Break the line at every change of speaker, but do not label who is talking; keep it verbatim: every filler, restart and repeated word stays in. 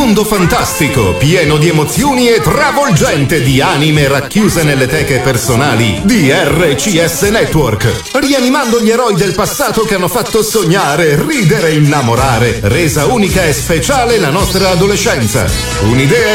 mondo fantastico, pieno di emozioni e travolgente di anime racchiuse nelle teche personali di R C S Network, rianimando gli eroi del passato che hanno fatto sognare, ridere e innamorare, resa unica e speciale la nostra adolescenza. Un'idea